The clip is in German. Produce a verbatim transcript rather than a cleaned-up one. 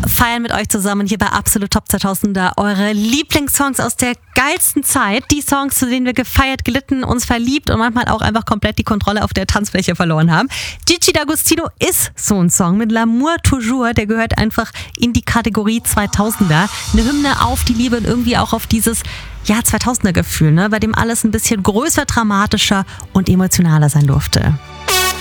feiern mit euch zusammen hier bei Absolut Top zweitausender eure Lieblingssongs aus der geilsten Zeit. Die Songs, zu denen wir gefeiert, gelitten, uns verliebt und manchmal auch einfach komplett die Kontrolle auf der Tanzfläche verloren haben. Gigi D'Agostino ist so ein Song mit L'amour toujours. Der gehört einfach in die Kategorie zweitausender. Eine Hymne auf die Liebe und irgendwie auch auf dieses ja, zweitausender Gefühl, ne? Bei dem alles ein bisschen größer, dramatischer und emotionaler sein durfte.